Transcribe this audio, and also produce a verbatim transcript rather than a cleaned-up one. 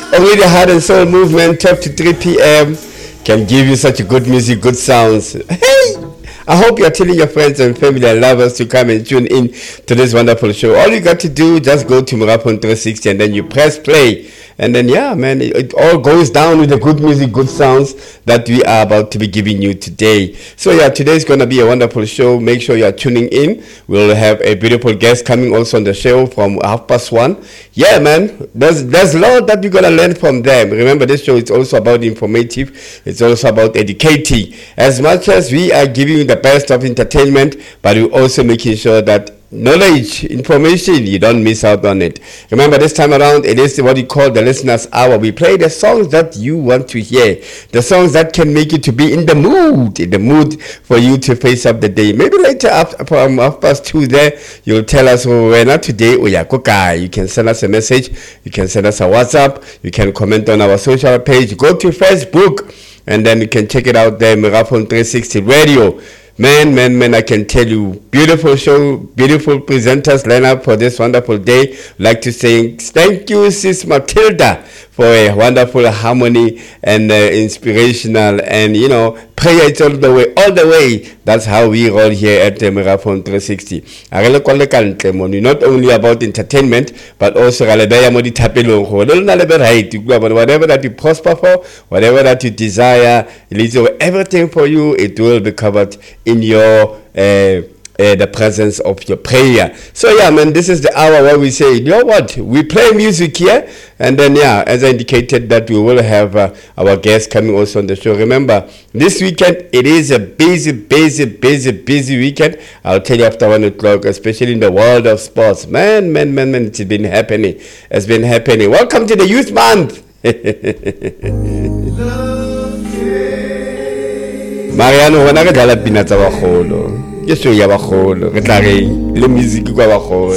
Only the heart and soul movement, twelve to three p.m. can give you such good music, good sounds. Hey! I hope you're telling your friends and family and lovers to come and tune in to this wonderful show. All you got to do, just go to Murapon three sixty and then you press play. And then, yeah, man, it, it all goes down with the good music, good sounds that we are about to be giving you today. So, yeah, today's going to be a wonderful show. Make sure you're tuning in. We'll have a beautiful guest coming also on the show from half past one. Yeah, man, there's, there's a lot that you're going to learn from them. Remember, this show is also about informative. It's also about educating. As much as we are giving you the best of entertainment, but we're also making sure that knowledge, information, you don't miss out on it. Remember, this time around, it is what we call the listener's hour. We play the songs that you want to hear, the songs that can make you to be in the mood, in the mood for you to face up the day. Maybe later, after from half past two there, you'll tell us, oh, we're not today, oh yeah, kokai. You can send us a message, you can send us a WhatsApp, you can comment on our social page, go to Facebook, and then you can check it out there, Murapon three sixty Radio. Man, man, man, I can tell you, beautiful show, beautiful presenters line up for this wonderful day. I'd like to say thank you, Sis Matilda, for a wonderful harmony and uh, inspirational and, you know, prayer it all the way, all the way. That's how we roll here at the Murapon three sixty. Not only about entertainment, but also whatever that you prosper for, whatever that you desire, everything for you, it will be covered in your uh, uh, the presence of your prayer. So yeah, man, this is the hour where we say, you know what, we play music here, and then yeah, as I indicated that we will have uh, our guests coming also on the show. Remember, this weekend it is a busy, busy, busy, busy weekend. I'll tell you after one o'clock, especially in the world of sports. Man, man, man, man, it's been happening. It's been happening. Welcome to the Youth Month. Mariano, when I get a pinata bajolo, yes, you have a hole, retiring, the music go a hole.